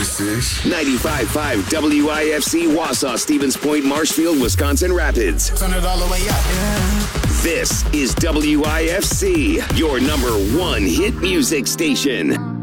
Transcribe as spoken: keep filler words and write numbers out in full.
six. ninety-five point five W I F C Wausau, Stevens Point, Marshfield, Wisconsin Rapids. Turn it all the way up. Yeah. This is W I F C, your number one hit music station.